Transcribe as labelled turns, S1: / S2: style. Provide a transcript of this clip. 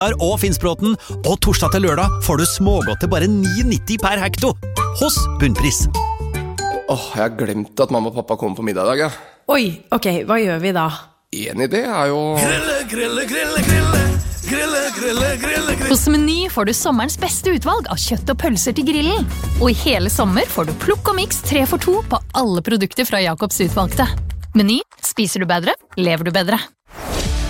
S1: og Finnsbråten, og torsdag til lørdag får du smågodt til bare 9,90 per hekto hos Bunnpris.
S2: Jeg har glemt at mamma og pappa kommer på middag I dag, ja.
S3: Oi, ok, hva gjør vi da?
S2: En idé jo...
S4: Grille. Hos Meny får du sommerens beste utvalg av kjøtt og pølser til grillen. Og I hele sommer får du plukk og mix 3 for 2 på alle produkter fra Jakobs utvalgte. Meny, spiser du bedre, lever du bedre.